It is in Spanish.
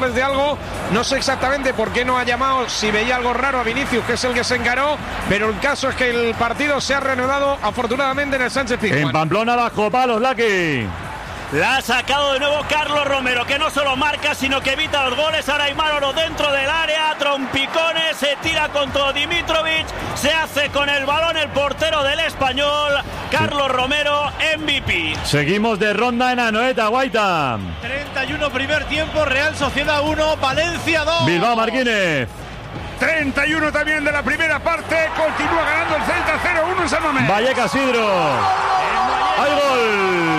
avisarles de algo. No sé exactamente por qué no ha llamado, si veía algo raro a Vinicius, que es el que se encaró, pero el caso es que el partido se ha reanudado afortunadamente en el Sánchez-Pizjuán. En Pamplona bajo palos, Lucky. La ha sacado de nuevo Carlos Romero, que no solo marca, sino que evita los goles. Ahora Aimar Oro dentro del área, trompicones, se tira contra Dimitrovic, se hace con el balón el portero del Español, Carlos Romero, MVP. Seguimos de ronda en Anoeta, Guaita. 31 primer tiempo, Real Sociedad 1, Valencia 2. Bilbao Martínez. 31 también de la primera parte, continúa ganando el Celta 0-1 en San Mamés. Vallecas Hidro. ¡Hay gol!